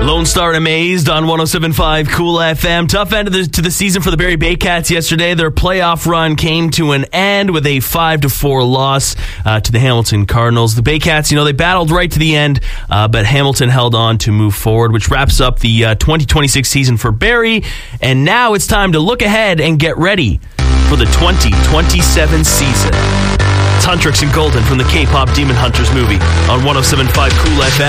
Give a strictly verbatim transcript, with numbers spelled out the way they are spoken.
Lone Star and Amazed on one oh seven point five Cool F M. Tough end of the, to the season for the Barrie Baycats yesterday. Their playoff run came to an end with a five to four loss uh, to the Hamilton Cardinals. The Baycats, you know, they battled right to the end, uh, but Hamilton held on to move forward, which wraps up the uh, twenty twenty-six season for Barrie. And now it's time to look ahead and get ready for the twenty twenty-seven season. It's Huntrix and Golden from the K-pop Demon Hunters movie on one oh seven point five Cool F M.